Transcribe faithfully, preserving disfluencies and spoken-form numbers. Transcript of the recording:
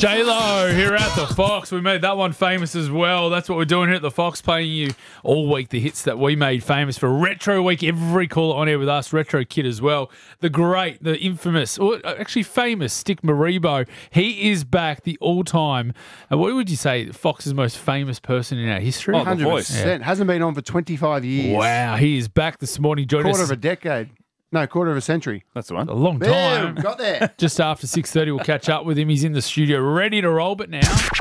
J-Lo here at the Fox. We made that one famous as well. That's what we're doing here at the Fox, playing you all week the hits that we made famous for Retro Week. Every caller on air with us, Retro Kid as well. The great, the infamous, or actually famous Stick Maribo. He is back, the all-time, uh, what would you say, Fox's most famous person in our history? Oh, one hundred percent. Yeah. Hasn't been on for twenty-five years. Wow, he is back this morning. Joined Quarter us of a decade. No, quarter of a century. That's the one. a long Boom, time. got there. Just after six thirty, we'll catch up with him. He's in the studio, ready to roll. But now...